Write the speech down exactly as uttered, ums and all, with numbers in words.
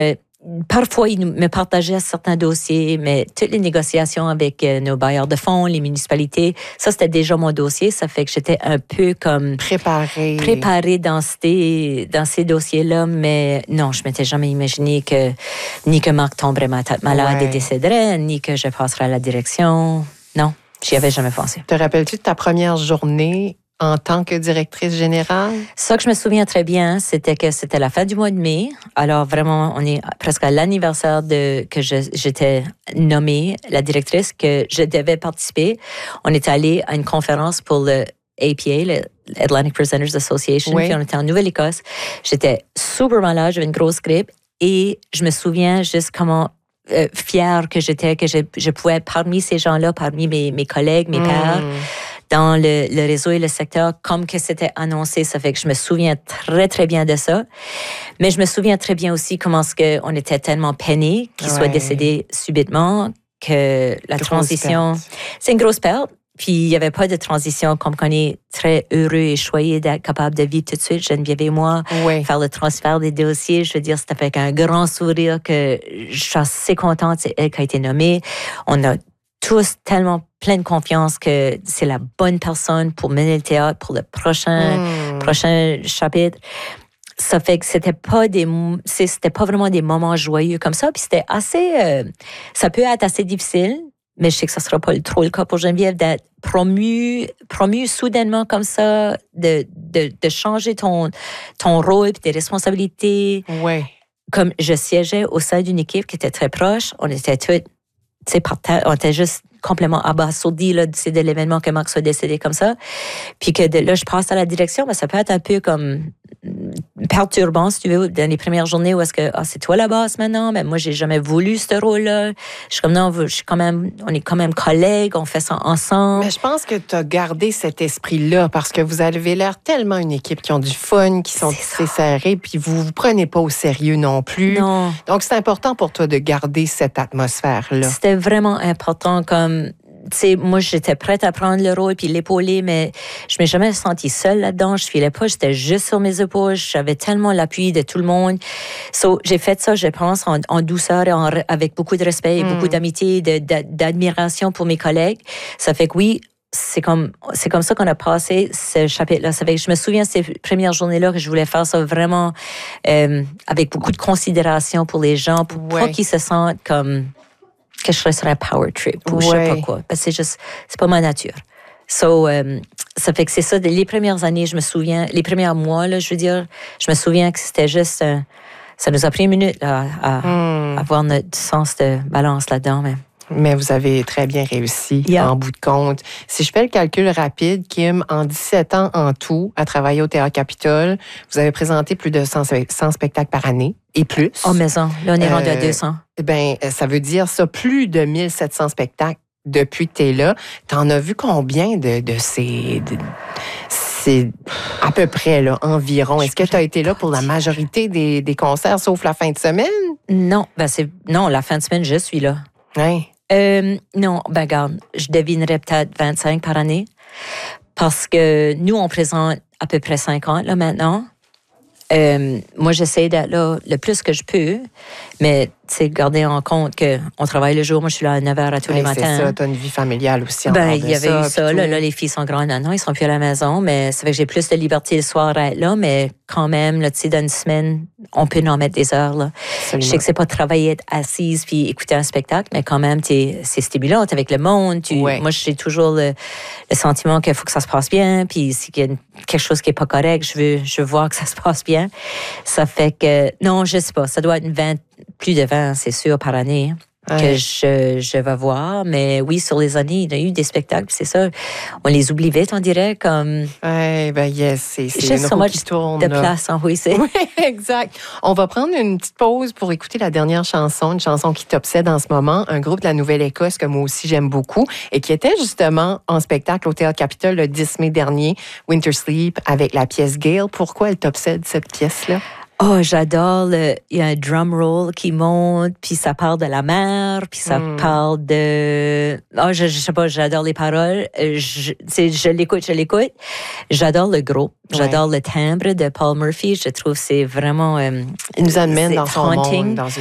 Euh, Parfois, ils me partageaient certains dossiers, mais toutes les négociations avec euh, nos bailleurs de fonds, les municipalités, ça, c'était déjà mon dossier. Ça fait que j'étais un peu comme... Préparée. Préparée dans ces, dans ces dossiers-là, mais non, je m'étais jamais imaginé que ni que Marc tomberait malade ouais. et décéderait, ni que je passerais à la direction. Non, j'y avais jamais pensé. Te rappelles-tu de ta première journée en tant que directrice générale? Ça que je me souviens très bien, c'était que c'était la fin du mois de mai. Alors vraiment, on est presque à l'anniversaire de que je, j'étais nommée la directrice, que je devais participer. On est allé à une conférence pour le A P A, le Atlantic Presenters Association, oui. Puis on était en Nouvelle-Écosse. J'étais super malade, j'avais une grosse grippe et je me souviens juste comment euh, fière que j'étais, que je, je pouvais être parmi ces gens-là, parmi mes, mes collègues, mes mmh. pairs, dans le, le réseau et le secteur, comme que c'était annoncé. Ça fait que je me souviens très, très bien de ça. Mais je me souviens très bien aussi comment est-ce qu'on était tellement peinés qu'il ouais. soit décédé subitement, que la grosse transition... Perte. C'est une grosse perte. Puis, il n'y avait pas de transition, comme qu'on est très heureux et choyé d'être capable de vivre tout de suite, Geneviève et moi, oui. faire le transfert des dossiers. Je veux dire, c'était avec un grand sourire que je suis assez contente, c'est elle qui a été nommée. On a tous tellement plein de confiance que c'est la bonne personne pour mener le théâtre pour le prochain, mmh. prochain chapitre. Ça fait que c'était pas des, c'était pas vraiment des moments joyeux comme ça. Puis c'était assez, euh, ça peut être assez difficile. Mais je sais que ça ne sera pas trop le cas pour Geneviève d'être promue, promue soudainement comme ça, de, de, de changer ton, ton rôle et tes responsabilités. Ouais. Comme je siégeais au sein d'une équipe qui était très proche, on était toutes, tu sais, par terre, on était juste complètement abasourdis là, de, de l'événement que Marc soit décédé comme ça. Puis que de là, je passe à la direction, mais ça peut être un peu comme perturbant, si tu veux, dans les premières journées où est-ce que ah, c'est toi la boss maintenant, mais moi, j'ai jamais voulu ce rôle-là. Je suis comme, non, je suis quand même, on est quand même collègues, on fait ça ensemble. Mais je pense que tu as gardé cet esprit-là parce que vous avez l'air tellement une équipe qui ont du fun, qui sont tissés serrés, puis vous vous prenez pas au sérieux non plus. Non. Donc, c'est important pour toi de garder cette atmosphère-là. C'était vraiment important comme... Tu sais, moi, j'étais prête à prendre le rôle puis l'épauler, mais je ne m'ai jamais sentie seule là-dedans. Je ne filais pas, j'étais juste sur mes épaules. J'avais tellement l'appui de tout le monde. So, j'ai fait ça, je pense, en, en douceur et en, avec beaucoup de respect et mm. beaucoup d'amitié, de, de, d'admiration pour mes collègues. Ça fait que oui, c'est comme, c'est comme ça qu'on a passé ce chapitre-là. Ça fait que je me souviens de ces premières journées-là que je voulais faire ça vraiment euh, avec beaucoup de considération pour les gens, pour ouais. pas qu'ils se sentent comme... que je serais sur un power trip ou ouais. je sais pas quoi. Parce que c'est juste, c'est pas ma nature. So, euh, ça fait que c'est ça. Les premières années, je me souviens, les premiers mois, là, je veux dire, je me souviens que c'était juste, euh, ça nous a pris une minute là, à, à mm. avoir notre sens de balance là-dedans. Mais... Mais vous avez très bien réussi, yeah. en bout de compte. Si je fais le calcul rapide, Kim, en dix-sept ans en tout, à travailler au Théâtre Capitole, vous avez présenté plus de cent, cent spectacles par année et plus. Oh, maison. Là, on est euh, rendu à deux cents. Ben, ça veut dire ça, plus de mille sept cents spectacles depuis que tu es là. T'en as vu combien de, de ces... De, c'est à peu près, là, environ. Est-ce que tu as été là pour la majorité des, des concerts, sauf la fin de semaine? Non, ben c'est non, la fin de semaine, je suis là. Oui. Euh, non, ben regarde, je devinerais peut-être vingt-cinq par année parce que nous, on présente à peu près cinquante là maintenant. Euh, moi, j'essaie d'être là le plus que je peux, mais tu sais, garder en compte qu'on travaille le jour. Moi, je suis là à neuf heures à tous hey, les matins. C'est ça, tu as une vie familiale aussi. En ben, il y avait ça, eu ça. Là, là, les filles sont grandes. Non, ils sont plus à la maison, mais ça fait que j'ai plus de liberté le soir à être là, mais quand même, là, tu sais, dans une semaine, on peut en mettre des heures. Là. Je sais que c'est pas travailler, être assise puis écouter un spectacle, mais quand même, c'est stimulant. T'es avec le monde. Tu, ouais. Moi, j'ai toujours le, le sentiment qu'il faut que ça se passe bien, puis s'il y a quelque chose qui est pas correct, je veux, je veux voir que ça se passe bien. Ça fait que, non, je sais pas, ça doit être une vingt, plus de vingt, c'est sûr, par année ouais. que je, je vais voir. Mais oui, sur les années, il y a eu des spectacles, c'est ça, on les oublie vite, on dirait, comme... Oui, ben yes, c'est, c'est une roue qui tourne. de place, hein, oui, c'est... Oui, exact. On va prendre une petite pause pour écouter la dernière chanson, une chanson qui t'obsède en ce moment, un groupe de la Nouvelle-Écosse que moi aussi j'aime beaucoup et qui était justement en spectacle au Théâtre Capitole le dix mai dernier, Winter Sleep, avec la pièce Gale. Pourquoi elle t'obsède, cette pièce-là? Oh, j'adore le. Il y a un drum roll qui monte, puis ça parle de la mer, puis ça mm. parle de. Oh, je, je sais pas, j'adore les paroles. Je, je l'écoute, je l'écoute. J'adore le gros. J'adore ouais. le timbre de Paul Murphy. Je trouve que c'est vraiment. Euh, Il nous amène dans son haunting. Monde, dans